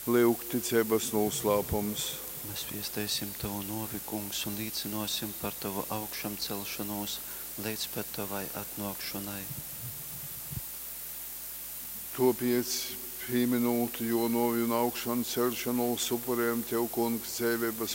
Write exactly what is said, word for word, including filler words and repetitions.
Lūk, ticības noslēpums. Mēs piesteisim Tavu novi, Kungs, un līdzinosim par Tavu augšām celšanos līdz pat Tavai atnākšanai. Tāpēc, pieminot jo novju un augšanu celšanos upuriem Tev, Kungs, dzīvības